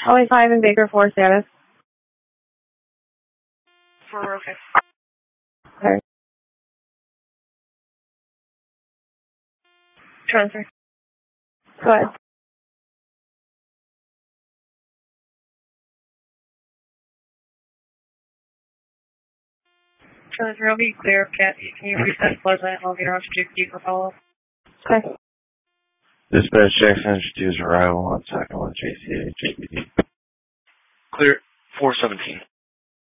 Only 5 in Baker 4 status. 4, okay. Okay. Transfer. Go ahead. Transfer will be clear, Cat. Can you reset Pleasant? I'll get her on to JPD for follow-up. Okay. Dispatch Jackson introduce arrival on second one JCA JPD. Clear 417.